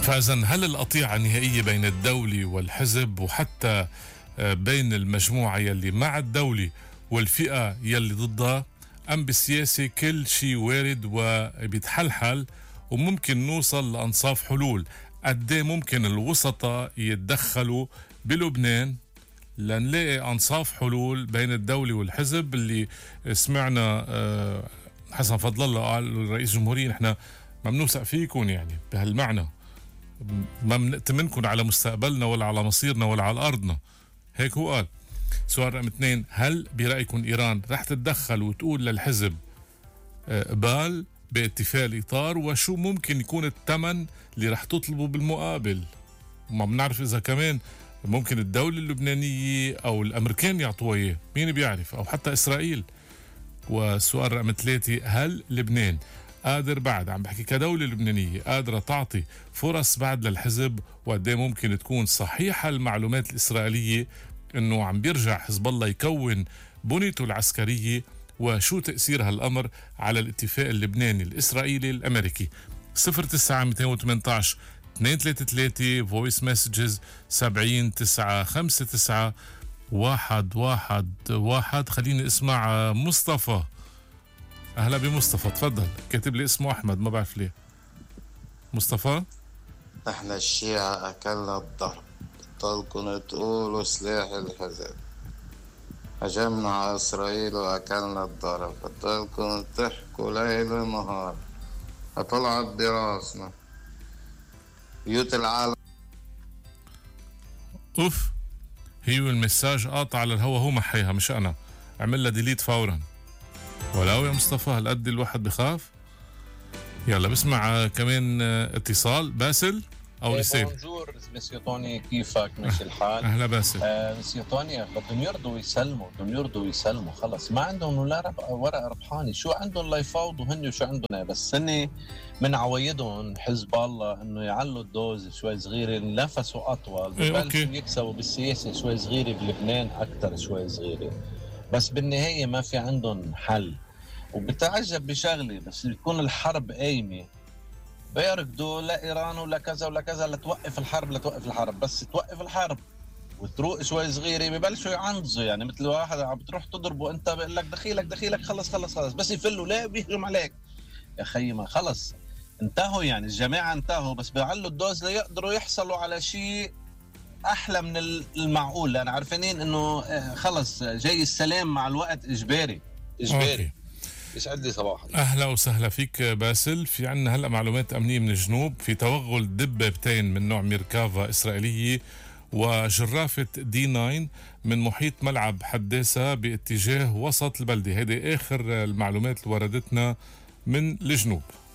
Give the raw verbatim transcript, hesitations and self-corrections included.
فإذا هل القطيعة النهائية بين الدولة والحزب وحتى بين المجموعة يلي مع الدولة والفئة يلي ضدها، أم بالسياسة كل شيء وارد وبيتحلحل وممكن نوصل لأنصاف حلول؟ قديه ممكن الوسطاء يتدخلوا بلبنان لنلاقي أنصاف حلول بين الدولة والحزب؟ اللي سمعنا حسن فضل الله قال رئيس الجمهورية نحن ما بنوثق فيكم، يعني بهالمعنى ما بنأتمنكم على مستقبلنا ولا على مصيرنا ولا على أرضنا، هيك هو قال. سؤال رقم اثنين، هل برأيكم إيران رح تتدخل وتقول للحزب قبال باتفاق الإطار، وشو ممكن يكون الثمن اللي رح تطلبه بالمقابل؟ وما بنعرف إذا كمان ممكن الدولة اللبنانية أو الأمريكان يعطوها إياه، مين بيعرف، أو حتى إسرائيل. والسؤال رقم ثلاثة، هل لبنان قادر بعد، عم بحكي كدولة لبنانية، قادرة تعطي فرص بعد للحزب؟ وقديه ممكن تكون صحيحة المعلومات الإسرائيلية انه عم بيرجع حزب الله يكون بنيته العسكرية؟ وشو تأثير هالأمر على الاتفاق اللبناني الإسرائيلي الأمريكي؟ صفر تسعة مئتين وثمانية عشر اثنين ثلاثة ثلاثة فويس مسجز سبعين تسعة خمسة تسعة واحد واحد واحد. خليني اسمع مصطفى. أهلا بمصطفى، تفضل. كاتب لي اسمه أحمد، ما بعرف ليه. مصطفى، احنا الشيعة أكلنا الضرب، بطلكن تقولوا سلاح الحزب. هجمنا على إسرائيل وأكلنا الضرب، بطلكن تحكوا ليل ونهار. هطلعت براسنا بيوت العالم. أوف، هي المساج قاطع على الهوا، هو محيها مش أنا. عمل لها ديليت فورا. ولو يا مصطفى هالقد الواحد بخاف. يلا بسمع كمان اتصال. باسل او رسالة. بونجور مسيو طوني، كيفك؟ ماشي الحال؟ اهلا باسل. آه مسيو طوني، بدهم يرضوا يسلموا، بدهم يرضوا يسلموا، خلص ما عندهم ولا ورقه ربحانه. شو عندهم ليفاوضوا هن وشو عندنا؟ بس هن من عوايدهم حزب الله انه يعلوا الدوز شوي صغيره، نفسوا اطول، ببلشوا يكسبوا بالسياسه شوي صغيره بلبنان، اكثر شوي صغيره، بس بالنهايه ما في عندهم حل. وبتعجب بشغله، بس يكون الحرب قايمه بيركضوا لايران ولا كذا ولا كذا لتوقف الحرب لتوقف الحرب، بس توقف الحرب وتروق شوي صغيره ببلشوا يعنزوا. يعني مثل واحد عم بتروح تضربه انت بقول لك دخيلك دخيلك خلص خلص خلص، بس يفلوا لا بيهجم عليك. يا خيي ما خلص انتهوا، يعني الجماعه انتهوا، بس بيعلوا الدوز ليقدروا يحصلوا على شيء احلى من المعقول، لان عارفين انه خلص جاي السلام مع الوقت اجباري اجباري. أوكي. يسعد لي صباحك. اهلا وسهلا فيك باسل. في عنا هلا معلومات امنيه من الجنوب، في توغل دبابتين من نوع ميركافا اسرائيليه وجرافه دي تسعة من محيط ملعب حداثه باتجاه وسط البلده. هيدي اخر المعلومات اللي وردتنا من الجنوب.